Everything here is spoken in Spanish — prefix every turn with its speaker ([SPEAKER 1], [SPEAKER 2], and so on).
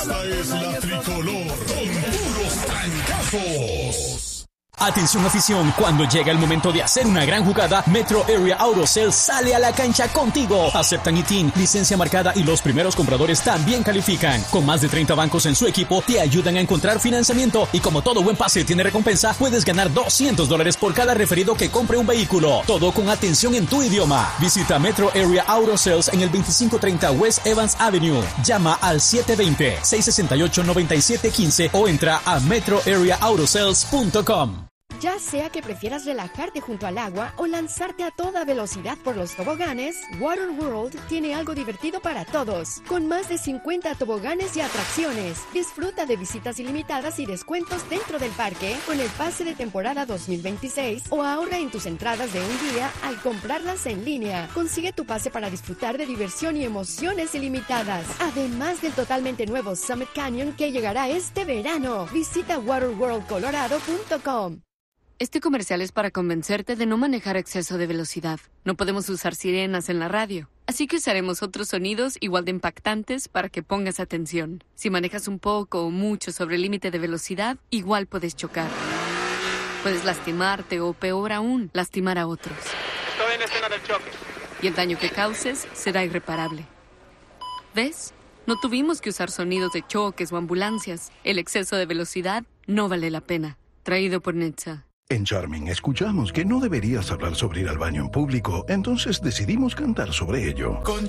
[SPEAKER 1] Esta es la tricolor con puros trancazos.
[SPEAKER 2] Atención afición, cuando llega el momento de hacer una gran jugada, Metro Area Auto Sales sale a la cancha contigo. Aceptan ITIN, licencia marcada y los primeros compradores también califican. Con más de 30 bancos en su equipo, te ayudan a encontrar financiamiento. Y como todo buen pase tiene recompensa, puedes ganar $200 por cada referido que compre un vehículo. Todo con atención en tu idioma. Visita Metro Area Auto Sales en el 2530 West Evans Avenue. Llama al 720-668-9715 o entra a metroareaautosales.com.
[SPEAKER 3] Ya sea que prefieras relajarte junto al agua o lanzarte a toda velocidad por los toboganes, Water World tiene algo divertido para todos. Con más de 50 toboganes y atracciones, disfruta de visitas ilimitadas y descuentos dentro del parque con el pase de temporada 2026 o ahorra en tus entradas de un día al comprarlas en línea. Consigue tu pase para disfrutar de diversión y emociones ilimitadas. Además del totalmente nuevo Summit Canyon que llegará este verano. Visita waterworldcolorado.com.
[SPEAKER 4] Este comercial es para convencerte de no manejar a exceso de velocidad. No podemos usar sirenas en la radio, así que usaremos otros sonidos igual de impactantes para que pongas atención. Si manejas un poco o mucho sobre el límite de velocidad, igual puedes chocar. Puedes lastimarte o, peor aún, lastimar a otros.
[SPEAKER 5] Estoy en la escena del choque.
[SPEAKER 4] Y el daño que causes será irreparable. ¿Ves? No tuvimos que usar sonidos de choques o ambulancias. El exceso de velocidad no vale la pena. Traído por NHTSA.
[SPEAKER 6] En Charming escuchamos que no deberías hablar sobre ir al baño en público, entonces decidimos cantar sobre ello.